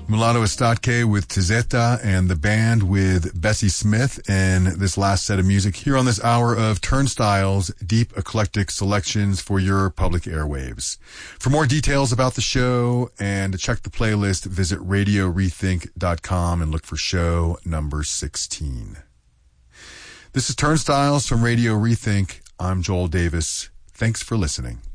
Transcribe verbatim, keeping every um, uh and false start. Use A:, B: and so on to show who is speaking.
A: Mulatto Estatke with Tizeta and the band with Bessie Smith and this last set of music here on this hour of Turnstiles, deep eclectic selections for your public airwaves. For more details about the show and to check the playlist, visit radio rethink dot com and look for show number sixteen. This is Turnstiles from Radio Rethink. I'm Joel Davis. Thanks for listening.